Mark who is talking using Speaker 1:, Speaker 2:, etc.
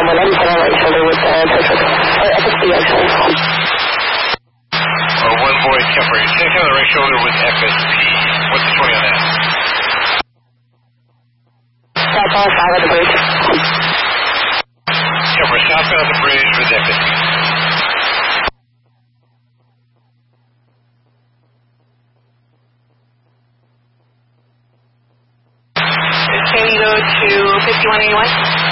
Speaker 1: 11 for our right shoulder with FSP actually.
Speaker 2: 1 void temporary. Same thing on the right shoulder with FSP. What's the 20 on that?
Speaker 1: Southbound 5 at the bridge.
Speaker 2: Temporary southbound at the bridge with FSP.
Speaker 3: Tango to 5181.